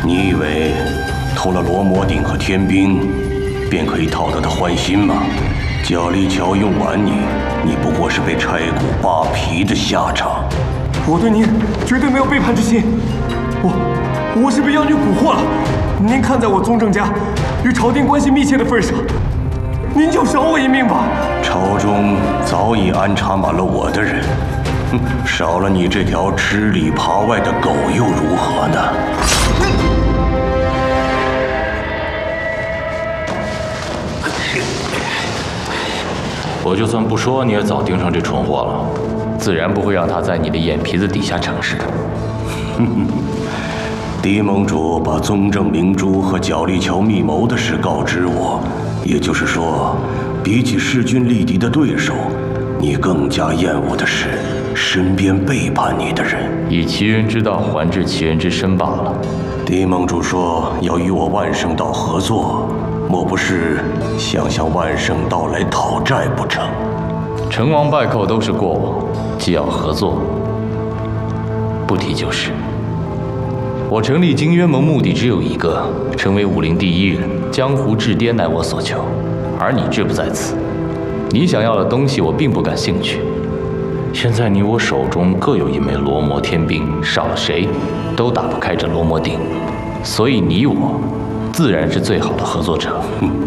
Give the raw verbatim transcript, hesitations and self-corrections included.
你以为偷了罗摩鼎和天兵，便可以讨得他欢心吗？贾立乔用完你，你不过是被拆骨扒皮的下场。 我对您绝对没有背叛之心，我我是被妖女蛊惑了。您看在我宗正家与朝廷关系密切的份上，您就饶我一命吧。 朝中早已安插满了我的人，哼，少了你这条吃里扒外的狗又如何呢？ 我就算不说，你也早盯上这蠢货了，自然不会让他在你的眼皮子底下成事的。 狄盟主把宗正明珠和角力桥密谋的事告知我，也就是说，比起势均力敌的对手，你更加厌恶的是身边背叛你的人。 以其人之道还治其人之身罢了。 狄盟主说要与我万圣道合作，莫不是想向万圣道来讨债不成？ 成王败寇都是过往，既要合作，不提就是。我成立金渊盟目的只有一个，成为武林第一人，江湖至巅乃我所求，而你志不在此。你想要的东西我并不感兴趣。现在你我手中各有一枚罗摩天兵，少了谁都打不开这罗摩鼎，所以你我自然是最好的合作者。